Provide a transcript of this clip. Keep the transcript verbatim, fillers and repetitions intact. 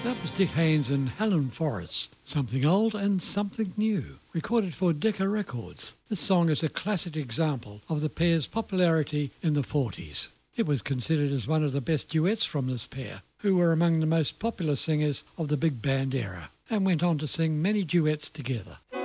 That was Dick Haynes and Helen Forrest, Something Old and Something New, recorded for Decca Records. This song is a classic example of the pair's popularity in the forties. It was considered as one of the best duets from this pair, who were among the most popular singers of the big band era, and went on to sing many duets together.